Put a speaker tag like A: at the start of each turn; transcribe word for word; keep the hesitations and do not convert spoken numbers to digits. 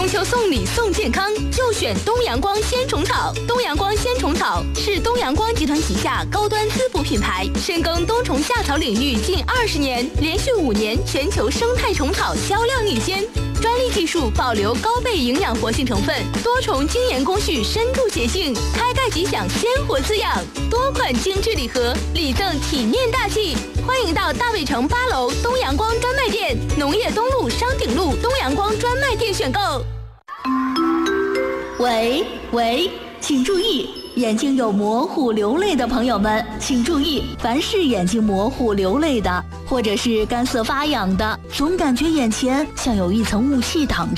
A: 秋送礼送健康，就选东阳光鲜虫草。东阳光鲜虫草是东阳光集团旗下高端滋补品牌，深耕冬虫夏草领域近二十年，连续五年全球生态虫草销量领先。专利技术保留高倍营养活性成分，多重精研工序深度洁净，开盖即享鲜活滋养。多款精致礼盒，礼赠体面大气。欢迎到大卫城八楼东阳光专卖店、农业东路商鼎路东阳光专卖店选购。喂喂，请注意，眼睛有模糊流泪的朋友们，请注意，凡是眼睛模糊流泪的，或者是干涩发痒的，总感觉眼前像有一层雾气挡